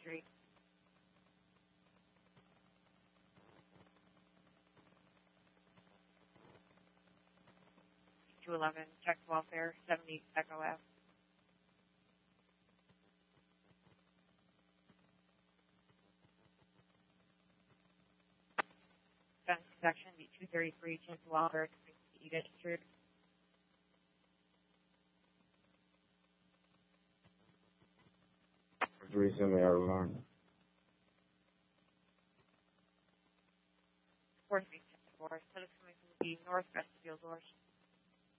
Street. 211, check welfare, 70 Echo Ave. Fence section, B233, check welfare, Edith Street. Recently, I learned. 4th Street, 4th. That is coming from the north vestibule doors.